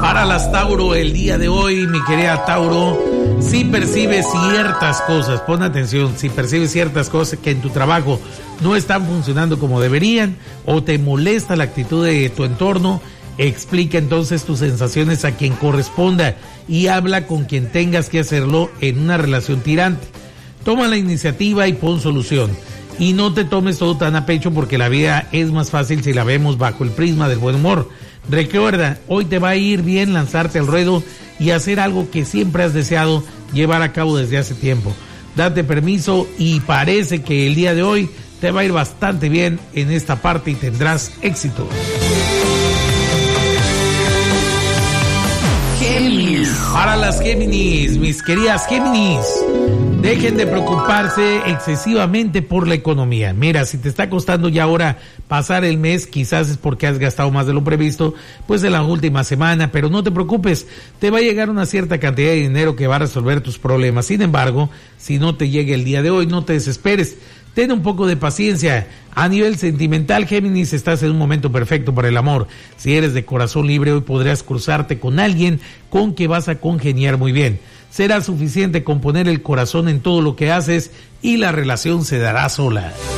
Para las Tauro, el día de hoy, mi querida Tauro, si percibes ciertas cosas, pon atención, si percibes ciertas cosas que en tu trabajo no están funcionando como deberían o te molesta la actitud de tu entorno, explica entonces tus sensaciones a quien corresponda y habla con quien tengas que hacerlo en una relación tirante. Toma la iniciativa y pon solución. Y no te tomes todo tan a pecho porque la vida es más fácil si la vemos bajo el prisma del buen humor. Recuerda, hoy te va a ir bien lanzarte al ruedo y hacer algo que siempre has deseado llevar a cabo desde hace tiempo. Date permiso y parece que el día de hoy te va a ir bastante bien en esta parte y tendrás éxito. Géminis. Para las Géminis, mis queridas Géminis, dejen de preocuparse excesivamente por la economía. Mira, si te está costando ya ahora pasar el mes, quizás es porque has gastado más de lo previsto, pues en la última semana, pero no te preocupes, te va a llegar una cierta cantidad de dinero que va a resolver tus problemas. Sin embargo, si no te llega el día de hoy, no te desesperes. Ten un poco de paciencia. A nivel sentimental, Géminis, estás en un momento perfecto para el amor. Si eres de corazón libre, hoy podrás cruzarte con alguien con que vas a congeniar muy bien. Será suficiente con poner el corazón en todo lo que haces y la relación se dará sola.